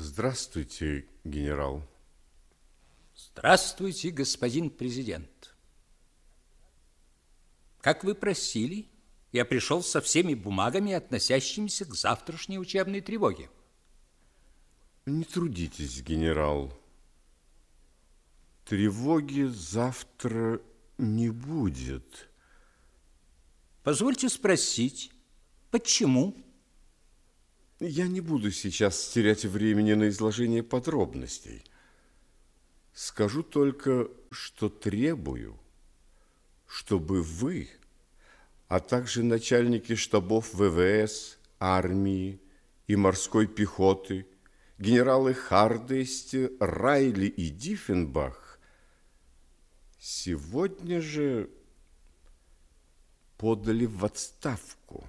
Здравствуйте, генерал. Здравствуйте, господин президент. Как вы просили, я пришел со всеми бумагами, относящимися к завтрашней учебной тревоге. Не трудитесь, генерал. Тревоги завтра не будет. Позвольте спросить, почему? Я не буду сейчас терять времени на изложение подробностей. Скажу только, что требую, чтобы вы, а также начальники штабов ВВС, армии и морской пехоты, генералы Хардести, Райли и Диффенбах, сегодня же подали в отставку.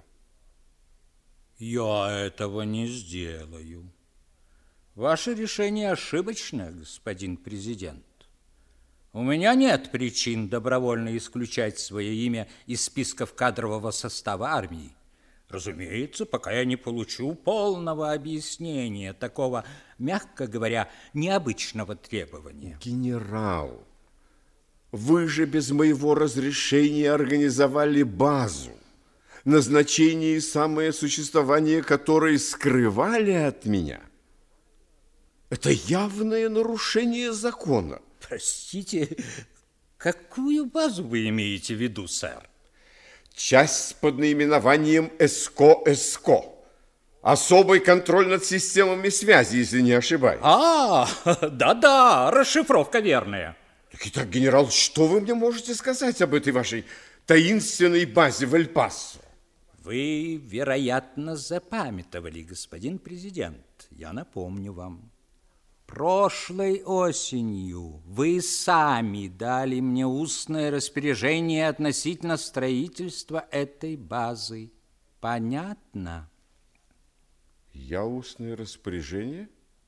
Я этого не сделаю. Ваше решение ошибочно, господин президент. У меня нет причин добровольно исключать свое имя из списков кадрового состава армии. Разумеется, пока я не получу полного объяснения такого, мягко говоря, необычного требования. Генерал, вы же без моего разрешения организовали базу, назначение и самое существование которой скрывали от меня. Это явное нарушение закона. Простите, какую базу вы имеете в виду, сэр? Часть под наименованием ЭСКО. Особый контроль над системами связи, если не ошибаюсь. Да-да, расшифровка верная. Итак, генерал, что вы мне можете сказать об этой вашей таинственной базе в Эль-Пасо? Вы, вероятно, запамятовали, господин президент. Я напомню вам. Прошлой осенью вы сами дали мне устное распоряжение относительно строительства этой базы. Понятно? Я устное распоряжение?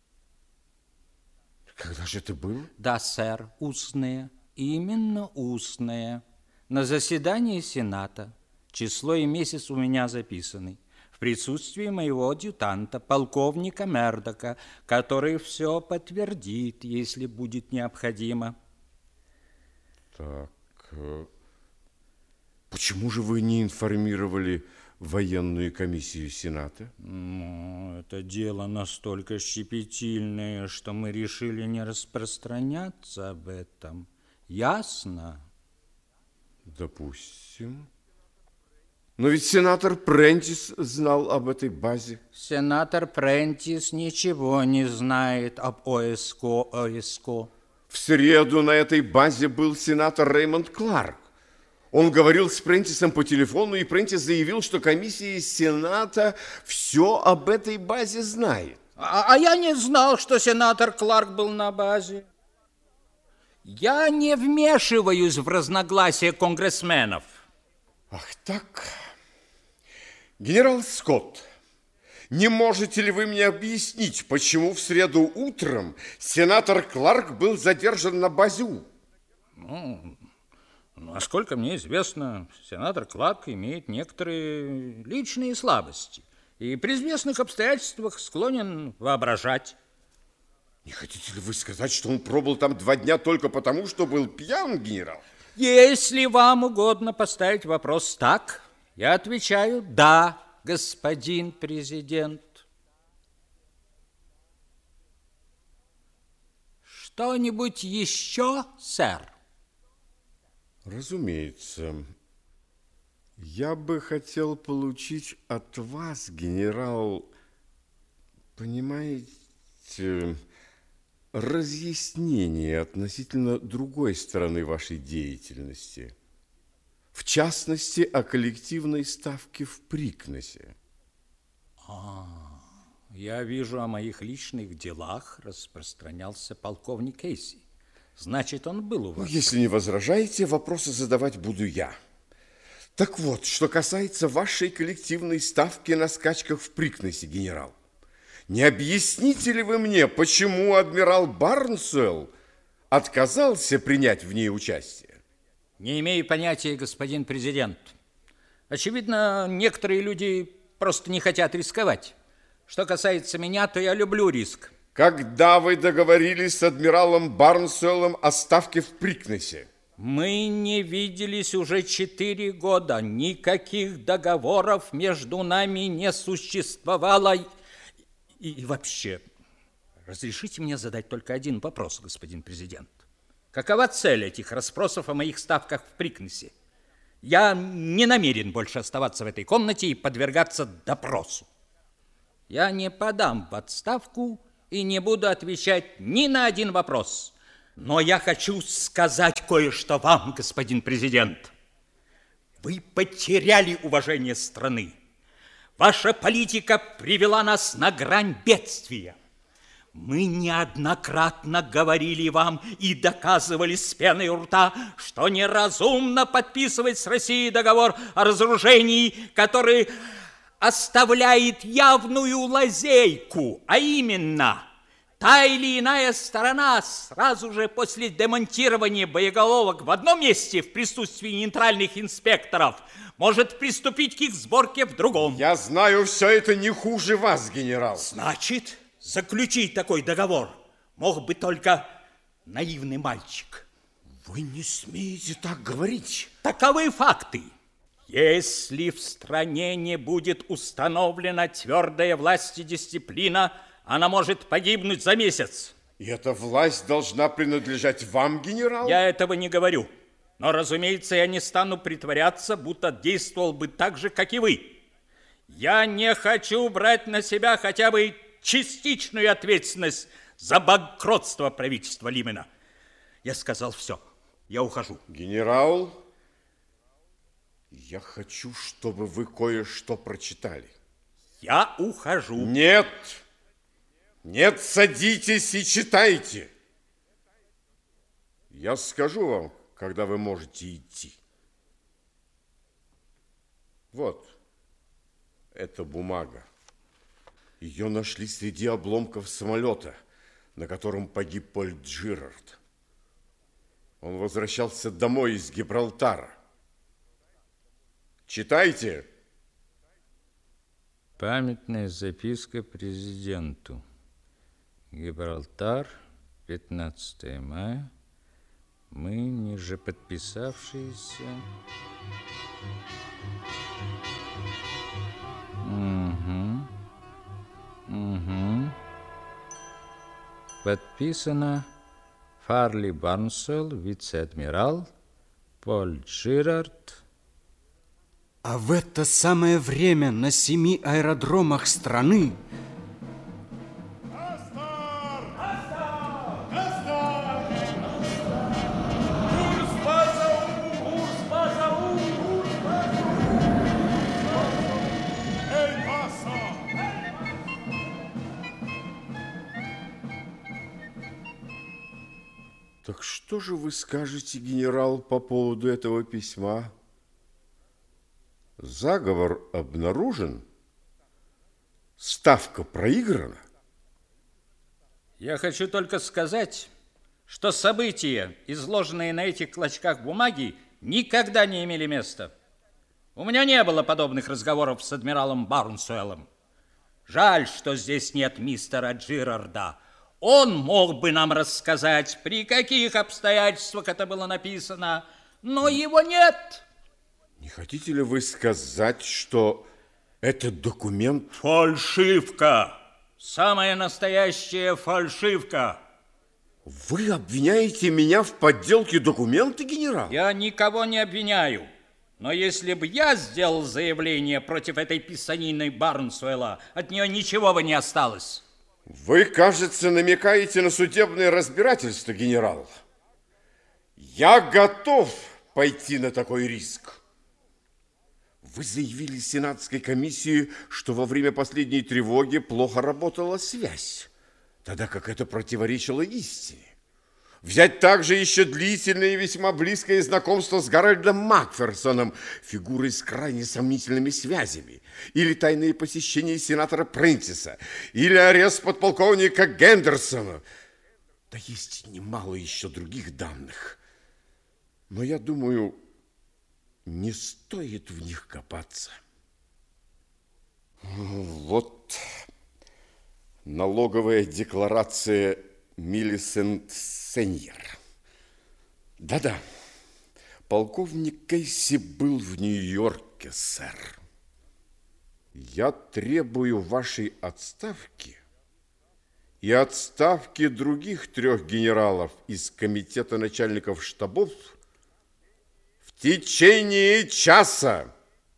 Когда же это было? Да, сэр, устное. Именно устное. На заседании Сената. Число и месяц у меня записаны. В присутствии моего адъютанта, полковника Мердока, который все подтвердит, если будет необходимо. Так, почему же вы не информировали военную комиссию Сената? Это дело настолько щепетильное, что мы решили не распространяться об этом. Ясно? Допустим. Но ведь сенатор Прентис знал об этой базе. Сенатор Прентис ничего не знает об ОСКО. В среду на этой базе был сенатор Реймонд Кларк. Он говорил с Прентисом по телефону, и Прентис заявил, что комиссия Сената все об этой базе знает. А я не знал, что сенатор Кларк был на базе. Я не вмешиваюсь в разногласия конгрессменов. Ах так. Генерал Скотт, не можете ли вы мне объяснить, почему в среду утром сенатор Кларк был задержан на базе? Насколько мне известно, сенатор Кларк имеет некоторые личные слабости и при известных обстоятельствах склонен воображать. Не хотите ли вы сказать, что он пробыл там 2 дня только потому, что был пьян, генерал? Если вам угодно поставить вопрос так, я отвечаю «да», господин президент. Что-нибудь еще, сэр? Разумеется. Я бы хотел получить от вас, генерал, понимаете, разъяснение относительно другой стороны вашей деятельности. В частности, о коллективной ставке в Прикносе. Я вижу, о моих личных делах распространялся полковник Кейси. Значит, он был у вас. Если не возражаете, вопросы задавать буду я. Так вот, что касается вашей коллективной ставки на скачках в Прикносе, генерал. Не объясните ли вы мне, почему адмирал Барнсуэлл отказался принять в ней участие? Не имею понятия, господин президент. Очевидно, некоторые люди просто не хотят рисковать. Что касается меня, то я люблю риск. Когда вы договорились с адмиралом Барнсуэллом о ставке в Прикнесе? Мы не виделись уже 4 года. Никаких договоров между нами не существовало. И вообще, разрешите мне задать только один вопрос, господин президент. Какова цель этих расспросов о моих ставках в Прикнесе? Я не намерен больше оставаться в этой комнате и подвергаться допросу. Я не подам в отставку и не буду отвечать ни на один вопрос. Но я хочу сказать кое-что вам, господин президент. Вы потеряли уважение страны. Ваша политика привела нас на грань бедствия. Мы неоднократно говорили вам и доказывали с пеной у рта, что неразумно подписывать с Россией договор о разоружении, который оставляет явную лазейку, а именно та или иная сторона сразу же после демонтирования боеголовок в одном месте в присутствии нейтральных инспекторов может приступить к их сборке в другом. Я знаю, все это не хуже вас, генерал. Значит, заключить такой договор мог бы только наивный мальчик. Вы не смеете так говорить. Таковы факты. Если в стране не будет установлена твердая власть и дисциплина, она может погибнуть за месяц. И эта власть должна принадлежать вам, генерал? Я этого не говорю. Но, разумеется, я не стану притворяться, будто действовал бы так же, как и вы. Я не хочу брать на себя хотя бы частичную ответственность за банкротство правительства Лимена. Я сказал все. Я ухожу. Генерал, я хочу, чтобы вы кое-что прочитали. Я ухожу. Нет! Нет, садитесь и читайте. Я скажу вам, когда вы можете идти. Вот, эта бумага. Ее нашли среди обломков самолета, на котором погиб Поль Джирард. Он возвращался домой из Гибралтара. Читайте. Памятная записка президенту. Гибралтар, 15 мая. Мы, ниже подписавшиеся... Подписано Фарли Барнсуэлл, вице-адмирал, Поль Джирард. А в это самое время на 7 аэродромах страны Так что же вы скажете, генерал, по поводу этого письма? Заговор обнаружен? Ставка проиграна? Я хочу только сказать, что события, изложенные на этих клочках бумаги, никогда не имели места. У меня не было подобных разговоров с адмиралом Барнсуэллом. Жаль, что здесь нет мистера Джирарда. Он мог бы нам рассказать, при каких обстоятельствах это было написано, но его нет. Не хотите ли вы сказать, что этот документ... Фальшивка! Самая настоящая фальшивка! Вы обвиняете меня в подделке документа, генерал? Я никого не обвиняю. Но если бы я сделал заявление против этой писанины Барнсуэлла, от нее ничего бы не осталось. Вы, кажется, намекаете на судебное разбирательство, генерал. Я готов пойти на такой риск. Вы заявили Сенатской комиссии, что во время последней тревоги плохо работала связь, тогда как это противоречило истине. Взять также еще длительное и весьма близкое знакомство с Гарольдом Макферсоном, фигурой с крайне сомнительными связями, или тайные посещения сенатора Прентиса, или арест подполковника Гендерсона. Да есть немало еще других данных. Но я думаю, не стоит в них копаться. Вот Налоговая декларация Милисент Сеньер. Да-да, полковник Кейси был в Нью-Йорке, сэр. Я требую вашей отставки и отставки других 3 генералов из комитета начальников штабов в течение часа.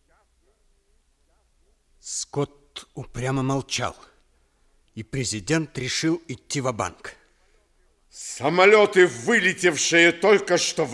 Скотт упрямо молчал, и президент решил идти ва-банк. Самолеты, вылетевшие только что